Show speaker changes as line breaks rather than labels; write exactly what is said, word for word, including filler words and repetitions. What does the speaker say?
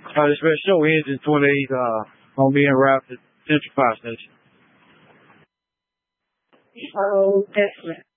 Uh, this red show ends in twenty-eight, uh, on being wrapped at Central Fire Station.
Oh, excellent.